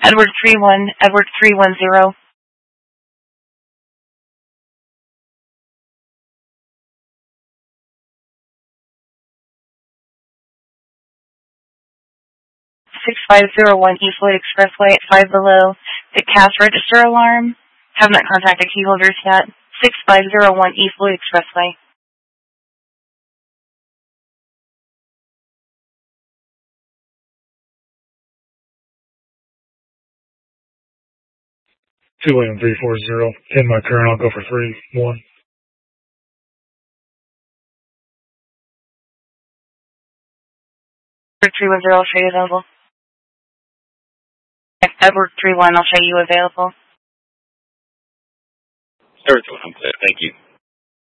Edward 31, Edward 310. #6501 East Lloyd Expressway at 5 below. The cash register alarm. Have not contacted key holders yet. 6501 East Lloyd Expressway. William 340. In my current, I'll go for 3-1. Edward 310, I'll show you available. Edward 31, I'll show you available. Edward 31, I'm clear. Thank you.